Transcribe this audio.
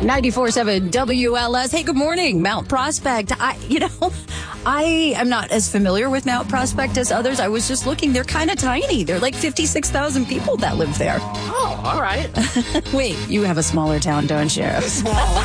94.7 WLS. Hey, good morning, Mount Prospect. I am not as familiar with Mount Prospect as others. I was just looking. They're kind of tiny. They're like 56,000 people that live there. Oh, all right. Wait, you have a smaller town, don't you? Small.